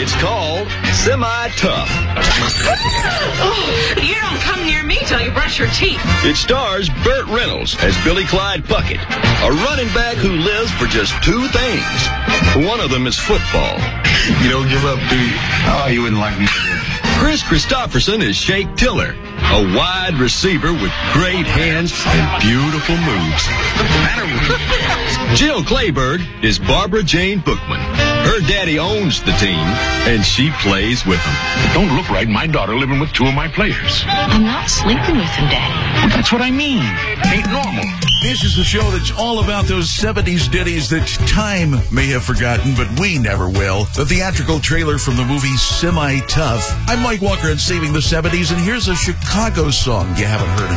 It's called Semi-Tough. Oh, you don't come near me till you brush your teeth. It stars Burt Reynolds as Billy Clyde Puckett, a running back who lives for just two things. One of them is football. You don't give up, do you? Oh, you wouldn't like me. Chris Christopherson is Shake Tiller, a wide receiver with great hands and beautiful moves. Jill Clayburgh is Barbara Jane Bookman. Her daddy owns the team, and she plays with them. It don't look right, my daughter living with two of my players. I'm not sleeping with them, Daddy. Well, that's what I mean. Ain't normal. This is the show that's all about those 70s ditties that time may have forgotten, but we never will. The theatrical trailer from the movie Semi-Tough. I'm Mike Walker on Saving the 70s, and here's a Chicago song you haven't heard in